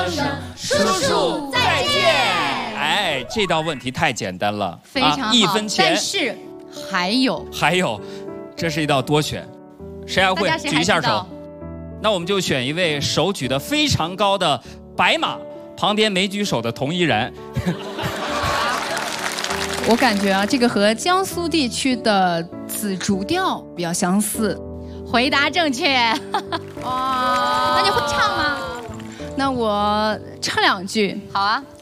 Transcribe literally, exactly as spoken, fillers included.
声叔叔再见。 哎，这道问题太简单了， 非常好。 一分钱。 但是还有还有，这是一道多选，谁还会？举一下手。那我们就选一位手举得非常高的白马，旁边没举手的童依然。 我感觉啊，这个和江苏地区的紫竹调比较相似。回答正确。哇，那你会唱吗？那我唱两句。 好啊。